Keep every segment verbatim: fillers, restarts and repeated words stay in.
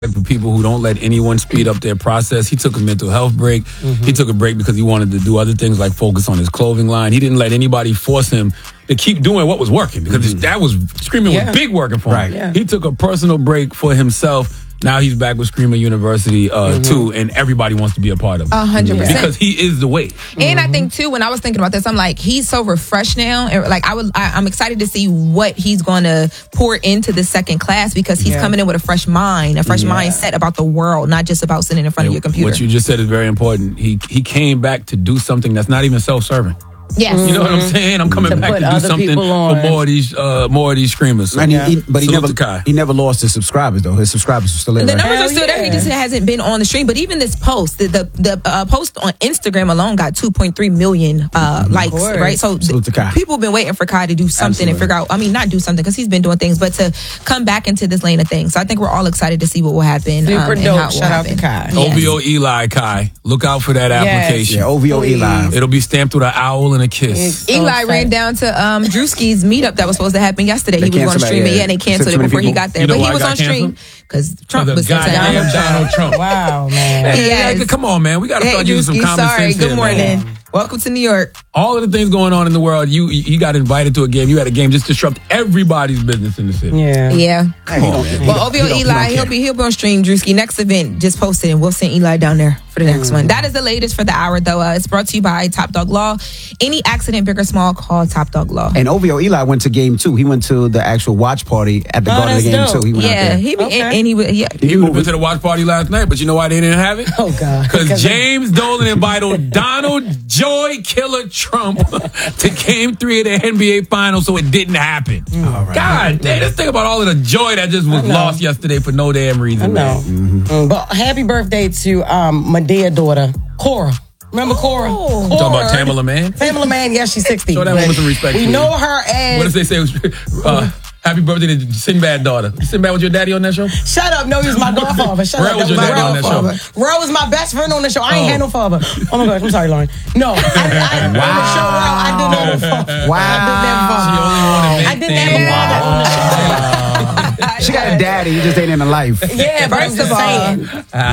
for people who don't let anyone speed up their process. He took a mental health break. Mm-hmm. He took a break because he wanted to do other things like focus on his clothing line. He didn't let anybody force him to keep doing what was working because mm-hmm. that was Screaming yeah. was big working for him. Right. Yeah. He took a personal break for himself. Now he's back with Screamer University uh, mm-hmm. too, and everybody wants to be a part of it. A hundred percent because he is the way. And mm-hmm. I think too, when I was thinking about this, I'm like, he's so refreshed now, and like I would, I, I'm excited to see what he's going to pour into the second class because he's yeah. coming in with a fresh mind, a fresh yeah. mindset about the world, not just about sitting in front and of your computer. What you just said is very important. He he came back to do something that's not even self-serving. Yes. You know what I'm saying? I'm coming to back to do something for more of these uh, more of these screamers. So. And he, he, but he never he never lost his subscribers though. His subscribers are still there. The right? numbers Hell are still yeah. there. He just hasn't been on the stream. But even this post, the the, the uh, post on Instagram alone got two point three million uh, mm-hmm. likes, right? So th- people have been waiting for Kai to do something Absolutely. and figure out. I mean, not do something because he's been doing things, but to come back into this lane of things. So I think we're all excited to see what will happen. Super um, and dope. how it Shout will out happen. to Kai. Yes. O V O Eli Kai. Look out for that Yes. application. Yeah, O V O Eli. It'll be stamped with an owl and a kiss. It's Eli ran down to um, Drewski's meetup that was supposed to happen yesterday. They he was going to canceled stream that, it, yeah. yeah, and they canceled it before he got there. You know but why he it was got on stream canceled? because Trump the was in goddamn town. Donald Trump. Wow, man. Hey, Yes. hey, come on, man. We got to Hey, start using Drewski, some common sorry. sense Good here, morning. man. Welcome to New York. All of the things going on in the world, you you got invited to a game. You had a game just disrupt everybody's business in the city. Yeah. Yeah. Come on, man. Well, O V O He don't- he Eli, don't he'll care. be he'll be on stream. Drewski next event just posted, and we'll send Eli down there for the next mm. one. That is the latest for the hour, though. Uh, it's brought to you by Top Dog Law. Any accident, big or small, call Top Dog Law. And O V O Eli went to game two. He went to the actual watch party at the Oh, Garden of the Game that's dope. too. He went out Yeah, there. he be, Okay. and, and he would. Yeah. He would have been to the watch party last night, but you know why they didn't have it? Oh, God. Because James Dolan invited Donald Joy Killer Trump to game three of the N B A Finals, so it didn't happen. Mm. All right. God damn, let's think about all of the joy that just was lost yesterday for no damn I reason, know. man. Mm, but happy birthday to um, Medea daughter, Cora. Remember Cora? Oh. Cora. Talking about Tamala Man? Tamala Man, yes, she's sixty. Show that woman some respect, We please. know her as... What if they say, uh, happy birthday to Sinbad daughter? Sinbad was your daddy on that show? Shut up. No, he was my godfather. Shut Rel up. was That your daddy on that show. godfather. Rel was my best friend on the show. I ain't Oh. had no father. Oh, my gosh. I'm sorry, Lauren. No. I, I, wow. On the show, Rel, I didn't have no father. Wow. I didn't have a father. She only wanted to I make didn't have a father on the show. She got a daddy. He just ain't in the life. Yeah, but I'm First just of all- saying.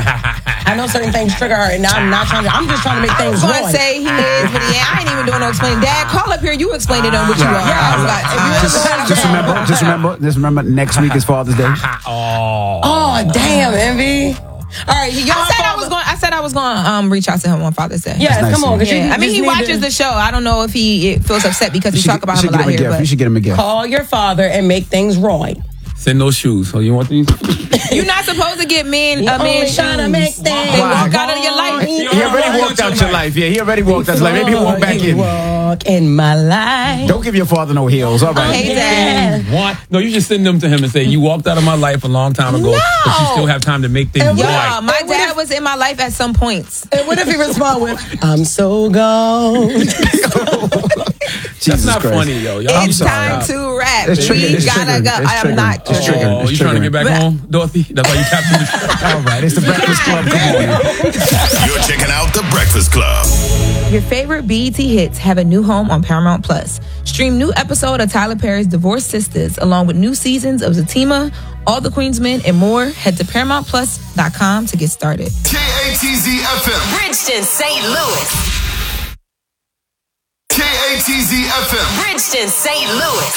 I know certain things trigger her, and I'm not trying to. I'm just trying to make I things was going right. to say he is, but yeah, I ain't even doing no explaining. Dad, call up here. You explain it on what you are. Yeah, I was like, if you Just, just remember, just remember, just remember. Next week is Father's Day. Oh. Oh, damn, Envy. All right, he got I said I was going. I said I was going to um, reach out to him on Father's Day. Yes, nice come on. 'cause Yeah. you I mean, just he need watches to the show. I don't know if he it feels upset because we You should- talk about you him should a lot get him a here. gift. But You should get him a gift. Call your father and make things right. Send those shoes. So you want these? you're not supposed to get men You a man only shoes. tryna make things They walk out of your life. He already walked out your life. Yeah, he already walked out your life. Maybe he'll walk back He in. Walk in my life. Don't give your father no heels. All right. Hey, Dad. Want? No, you just send them to him and say, you walked out of my life a long time ago, No. but you still have time to make things And Yeah, right. my And what dad if- was in my life at some points. And what if he respond with, I'm so gone? That's Jesus not Christ. funny, yo. Y'all It's need to time stop. to rap. It's triggering. We It's gotta triggering. go. It's I am triggering. not. It's triggering. Oh, It's you trying to get back triggering. home, Dorothy? That's why you tapped in the All right. It's the Breakfast Club. Come on. You're checking out The Breakfast Club. Your favorite B E T hits have a new home on Paramount Plus. Stream new episode of Tyler Perry's Divorced Sisters along with new seasons of Zatima, All the Queen's Men, and more. Head to paramount plus dot com to get started. K A T Z F M. Bridgeton, Saint Louis. K A T Z F M. Bridgeton, Saint Louis.